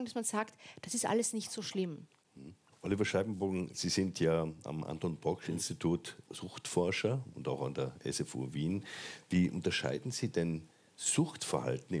dass man sagt, das ist alles nicht so schlimm. Oliver Scheibenbogen, Sie sind ja am Anton-Bocksch-Institut Suchtforscher und auch an der SFU Wien. Wie unterscheiden Sie denn Suchtverhalten